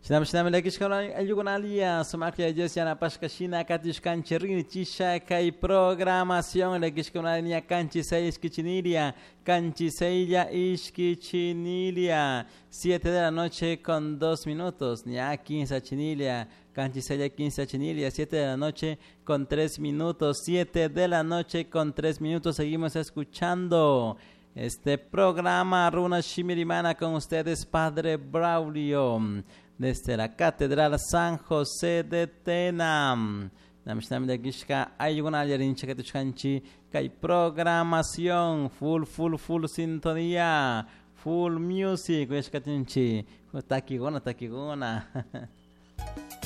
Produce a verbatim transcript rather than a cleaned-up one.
Shinam shinam la kishkala ayugunalia, sumakia jesiana pashkashina katishkancherini chisha kai programación la kishkala canchi seis kichinilia, canchi seilla ishkichinilia, siete de la noche con dos minutos, ya quince chinilia, canchi seilla quince chinilia, siete de la noche con tres minutos, siete de la noche con tres minutos, seguimos escuchando este programa Runa Shimirimana con ustedes, Padre Braulio, desde la Catedral San José de Tena. Namishnam de Gishka, hay una yarincha que tuchkanchi, que hay programación, full, full, full sintonía, full music, Gishka Tinchi, Takigona, Takigona.